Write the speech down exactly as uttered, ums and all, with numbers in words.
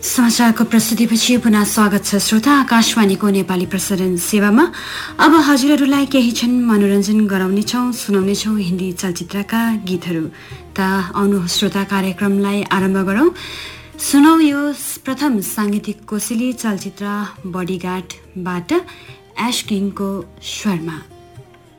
समाचारको प्रस्तुतिपछि पुनः स्वागत छ श्रोता आकाशवाणीको नेपाली प्रसारण सेवामा। अब हजुरहरूलाई केही क्षण मनोरञ्जन गराउनेछौँ, सुनाउनेछौँ हिन्दी चलचित्रका गीतहरू। त आउनु श्रोता कार्यक्रमलाई आरम्भ गरौँ। सुनौ यो प्रथम साङ्गीतिक कोसेली चलचित्र बडीगार्डबाट एश किङको स्वरमा।